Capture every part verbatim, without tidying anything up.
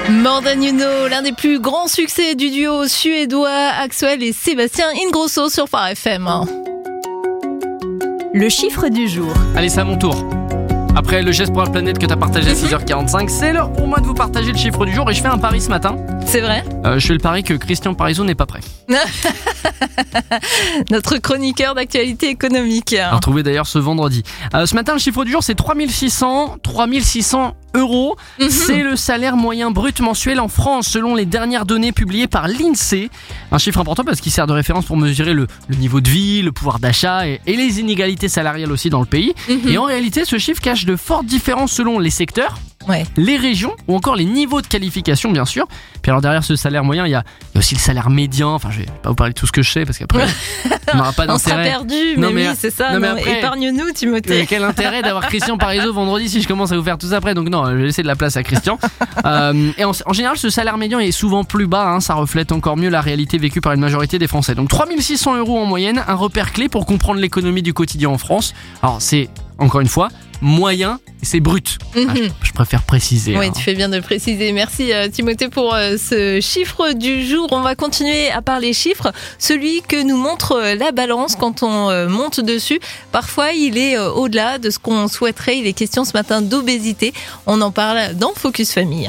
More Than You Know, l'un des plus grands succès du duo suédois Axwell et Sébastien Ingrosso sur Phare F M. Le chiffre du jour. Allez, c'est à mon tour. Après le geste pour la planète que t'as partagé à six heures quarante-cinq, c'est l'heure pour moi de vous partager le chiffre du jour et je fais un pari ce matin. C'est vrai euh, Je fais le pari que Christian Parizeau n'est pas prêt. Notre chroniqueur d'actualité économique. Retrouvé d'ailleurs ce vendredi. Euh, ce matin, le chiffre du jour, c'est trois mille six cents euros. Mm-hmm. C'est le salaire moyen brut mensuel en France, selon les dernières données publiées par l'INSEE. Un chiffre important parce qu'il sert de référence pour mesurer le, le niveau de vie, le pouvoir d'achat et, et les inégalités salariales aussi dans le pays. Mm-hmm. Et en réalité, ce chiffre cache de fortes différences selon les secteurs, ouais. les régions ou encore les niveaux de qualification, bien sûr. Puis alors derrière ce salaire moyen, il y a, il y a aussi le salaire médian. Enfin, je vais pas vous parler de tout ce que je sais parce qu'après, on n'aura pas On sera d'intérêt. perdu, Non, mais, mais- oui, c'est ça. non, mais non, après- épargne-nous, Timothée. Et quel intérêt d'avoir Christian Parizeau vendredi si je commence à vous faire tout ça après. Donc non, je vais laisser de la place à Christian. euh, et en, en général, ce salaire médian est souvent plus bas, hein, ça reflète encore mieux la réalité vécue par une majorité des Français. Donc trois mille six cents euros en moyenne, un repère clé pour comprendre l'économie du quotidien en France. Alors c'est, encore une fois, moyen et c'est brut. Mhm. Ah, je, je préfère préciser. Oui, hein. tu fais bien de le préciser. Merci euh, Timothée pour euh, ce chiffre du jour. On va continuer à parler chiffres. Celui que nous montre euh, la balance quand on euh, monte dessus. Parfois, il est euh, au-delà de ce qu'on souhaiterait. Il est question ce matin d'obésité. On en parle dans Focus Famille.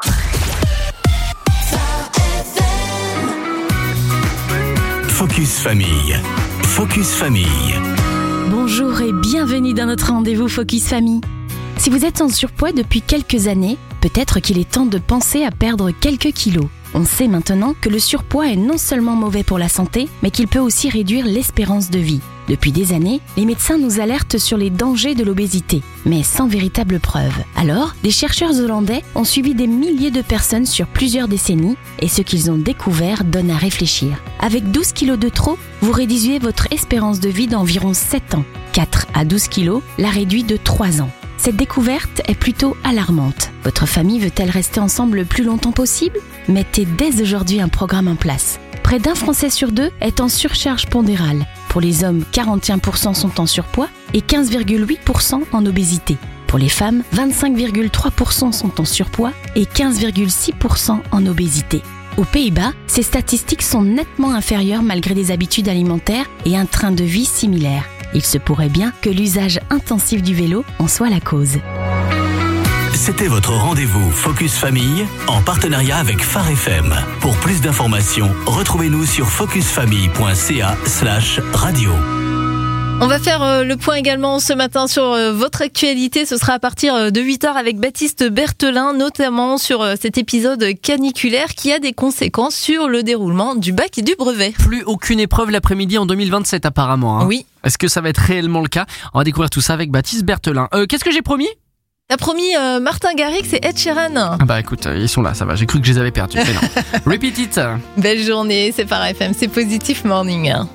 Focus Famille. Focus Famille. Bonjour et bienvenue dans notre rendez-vous Focus Famille. Si vous êtes en surpoids depuis quelques années, peut-être qu'il est temps de penser à perdre quelques kilos. On sait maintenant que le surpoids est non seulement mauvais pour la santé, mais qu'il peut aussi réduire l'espérance de vie. Depuis des années, les médecins nous alertent sur les dangers de l'obésité, mais sans véritable preuve. Alors, des chercheurs hollandais ont suivi des milliers de personnes sur plusieurs décennies, et ce qu'ils ont découvert donne à réfléchir. Avec douze kilos de trop, vous réduisez votre espérance de vie d'environ sept ans. quatre à douze kilos la réduit de trois ans. Cette découverte est plutôt alarmante. Votre famille veut-elle rester ensemble le plus longtemps possible ? Mettez dès aujourd'hui un programme en place. Près d'un Français sur deux est en surcharge pondérale. Pour les hommes, quarante et un pour cent sont en surpoids et quinze virgule huit pour cent en obésité. Pour les femmes, vingt-cinq virgule trois pour cent sont en surpoids et quinze virgule six pour cent en obésité. Aux Pays-Bas, ces statistiques sont nettement inférieures malgré des habitudes alimentaires et un train de vie similaire. Il se pourrait bien que l'usage intensif du vélo en soit la cause. C'était votre rendez-vous Focus Famille en partenariat avec Phare F M. Pour plus d'informations, retrouvez-nous sur focusfamille.ca slash radio. On va faire euh, le point également ce matin sur euh, votre actualité. Ce sera à partir euh, de huit heures avec Baptiste Berthelin, notamment sur euh, cet épisode caniculaire qui a des conséquences sur le déroulement du bac et du brevet. Plus aucune épreuve l'après-midi en deux mille vingt-sept apparemment. Hein. Oui. Est-ce que ça va être réellement le cas ? On va découvrir tout ça avec Baptiste Berthelin. Euh, qu'est-ce que j'ai promis ? T'as promis euh, Martin Garrix et Ed Sheeran. Ah bah écoute, euh, ils sont là, ça va. J'ai cru que je les avais perdus. Mais non. Repeat it. Belle journée, c'est Phare F M, c'est Positive Morning.